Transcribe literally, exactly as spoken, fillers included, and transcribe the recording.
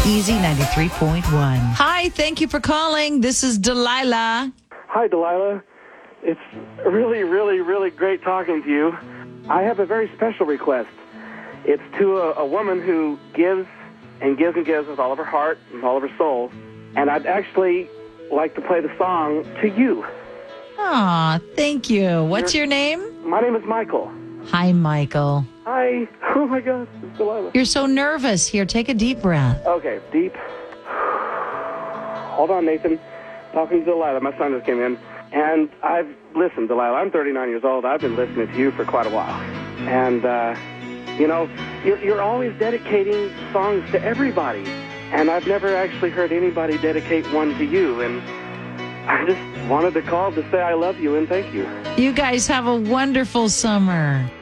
Easy ninety-three point one. Hi, thank you for calling. This is Delilah. Hi, Delilah. It's really, really, really great talking to you. I have a very special request. It's to a, a woman who gives and gives and gives with all of her heart and all of her soul. And I'd actually like to play the song to you. Aw, thank you. What's You're- your name? My name is Michael. Hi, Michael. Hi. Oh, my God. It's Delilah. You're so nervous. Here, take a deep breath. Okay, deep. Hold on, Nathan. Talking to Delilah. My son just came in. And I've listened, Delilah. I'm thirty-nine years old. I've been listening to you for quite a while. And, uh, you know, you're, you're always dedicating songs to everybody. And I've never actually heard anybody dedicate one to you. And I just wanted to call to say I love you and thank you. You guys have a wonderful summer.